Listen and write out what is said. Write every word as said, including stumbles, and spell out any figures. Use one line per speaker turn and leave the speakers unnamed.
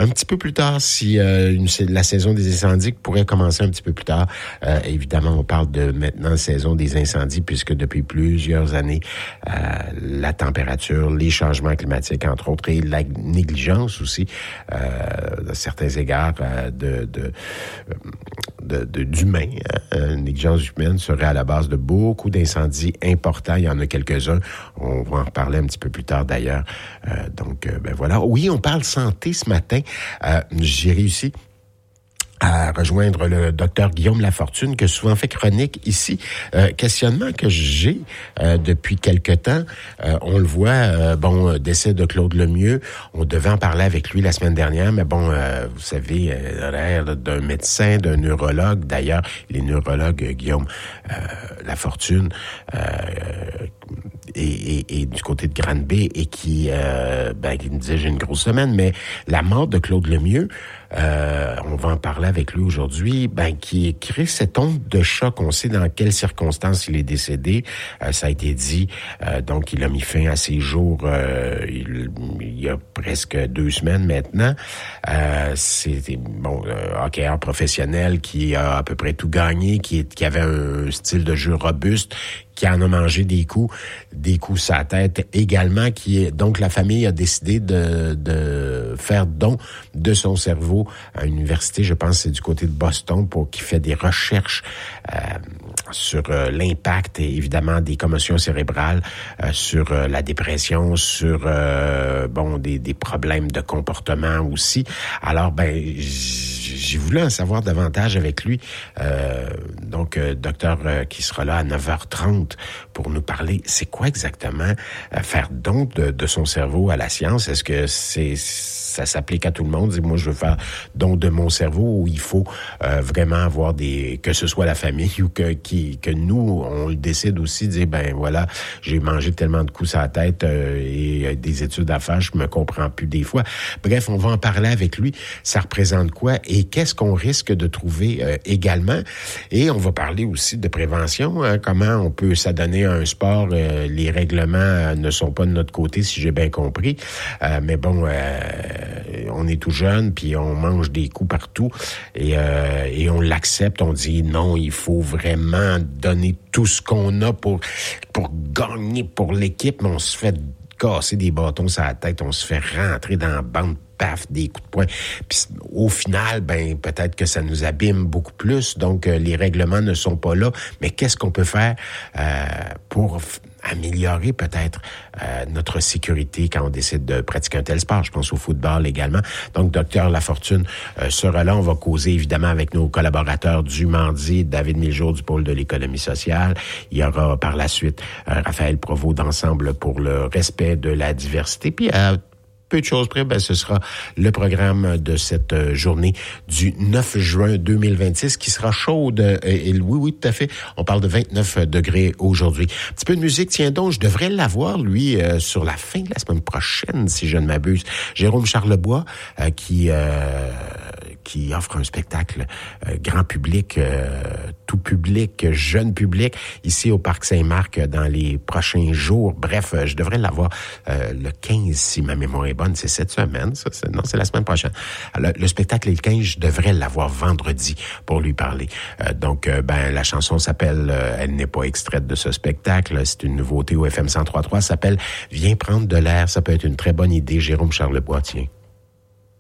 un petit peu plus tard, si euh, une, la saison des incendies pourrait commencer un petit peu plus tard. Euh, évidemment, on parle de maintenant saison des incendies, puisque depuis plusieurs années, euh, la température, les changements climatiques, entre autres, et la négligence aussi, euh, à certains égards, euh, de, de, de, de, d'humains, hein, négligence humaine serait à la base de beaucoup d'incendies importants. Il y en a quelques-uns. On va en reparler un petit peu plus tard d'ailleurs. Euh, donc, euh, ben voilà. Oui, on parle santé ce matin. Euh, j'ai réussi à rejoindre le docteur Guillaume Lafortune, qui a souvent fait chronique ici. Euh, questionnement que j'ai euh, depuis quelque temps. Euh, on le voit, euh, bon, décès de Claude Lemieux. On devait en parler avec lui la semaine dernière, mais bon, euh, vous savez, euh, d'un médecin, d'un neurologue. D'ailleurs, il est neurologue, Guillaume euh, Lafortune, euh, et, et, et du côté de Grande-Bay, et qui, euh, ben, qui me disait, j'ai une grosse semaine, mais la mort de Claude Lemieux, Euh, on va en parler avec lui aujourd'hui, ben, qui crée cette onde de choc. On sait dans quelles circonstances il est décédé. Euh, ça a été dit. Euh, donc, il a mis fin à ses jours euh, il, il y a presque deux semaines maintenant. Euh, c'était, bon, euh, hockeyeur professionnel qui a à peu près tout gagné, qui, qui avait un style de jeu robuste, qui en a mangé des coups, des coups sur la tête également, qui est, donc la famille a décidé de, de faire don de son cerveau à une université, je pense que c'est du côté de Boston, pour qui fait des recherches euh, sur euh, l'impact, évidemment, des commotions cérébrales, euh, sur euh, la dépression, sur euh, bon des, des problèmes de comportement aussi. Alors, ben, j'ai voulu en savoir davantage avec lui. Euh, donc, euh, docteur euh, qui sera là à neuf heures trente pour nous parler. C'est quoi exactement euh, faire don de, de son cerveau à la science? Est-ce que c'est ça s'applique à tout le monde? Dis, moi, je veux faire don de mon cerveau, ou il faut euh, vraiment avoir des... que ce soit la famille ou que qui, que nous, on le décide aussi, dire, ben voilà, j'ai mangé tellement de coups sur la tête euh, et euh, des études à faire, je me comprends plus des fois. Bref, on va en parler avec lui. Ça représente quoi et qu'est-ce qu'on risque de trouver euh, également? Et on va parler aussi de prévention, hein, comment on peut s'adonner à un sport. Euh, les règlements euh, ne sont pas de notre côté, si j'ai bien compris. Euh, mais bon... Euh, on est tout jeune, puis on mange des coups partout, et, euh, et on l'accepte. On dit non, il faut vraiment donner tout ce qu'on a pour, pour gagner pour l'équipe, mais on se fait casser des bâtons sur la tête, on se fait rentrer dans la bande, paf, des coups de poing. Puis au final, ben peut-être que ça nous abîme beaucoup plus, donc euh, les règlements ne sont pas là, mais qu'est-ce qu'on peut faire euh, pour f- améliorer peut-être euh, notre sécurité quand on décide de pratiquer un tel sport? Je pense au football également. Donc, docteur Lafortune euh, sera là. On va causer évidemment avec nos collaborateurs du mardi, David Miljour du pôle de l'économie sociale. Il y aura par la suite euh, Raphaël Provost d'Ensemble pour le respect de la diversité. Puis à peu de choses près, ben, ce sera le programme de cette journée du neuf juin deux mille vingt-six qui sera chaude. Et, et oui, oui, tout à fait. On parle de vingt-neuf degrés aujourd'hui. Un petit peu de musique, tiens donc, je devrais l'avoir, lui, euh, sur la fin de la semaine prochaine, si je ne m'abuse. Jérôme Charlebois, euh, qui... Euh, qui offre un spectacle euh, grand public, euh, tout public, jeune public, ici au Parc Saint-Marc dans les prochains jours. Bref, euh, je devrais l'avoir euh, le quinze, si ma mémoire est bonne. C'est cette semaine, ça? C'est, non, c'est la semaine prochaine. Alors, le spectacle est le quinze, je devrais l'avoir vendredi pour lui parler. Euh, donc, euh, ben, la chanson s'appelle, euh, elle n'est pas extraite de ce spectacle, c'est une nouveauté au F M cent trois point trois, ça s'appelle « Viens prendre de l'air ». Ça peut être une très bonne idée. Jérôme Charlebois, tiens.